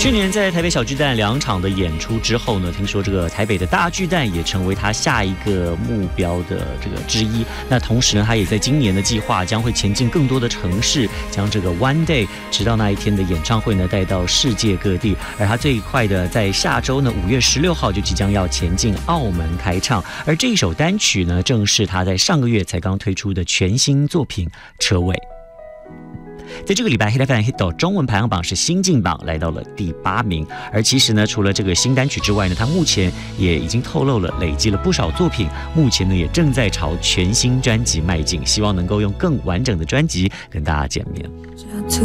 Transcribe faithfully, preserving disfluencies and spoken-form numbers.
去年在台北小巨蛋两场的演出之后呢，听说这个台北的大巨蛋也成为他下一个目标的这个之一。那同时呢，他也在今年的计划将会前进更多的城市，将这个 One Day 直到那一天的演唱会呢带到世界各地。而他最快的在下周呢五月十六号就即将要前进澳门开唱。而这一首单曲呢，正是他在上个月才刚推出的全新作品《车尾》。在这个礼拜 Hit F M Hit 中文排行榜是新晋榜来到了第八名。而其实呢，除了这个新单曲之外呢，他目前也已经透露了累积了不少作品，目前呢也正在朝全新专辑迈进，希望能够用更完整的专辑跟大家见面。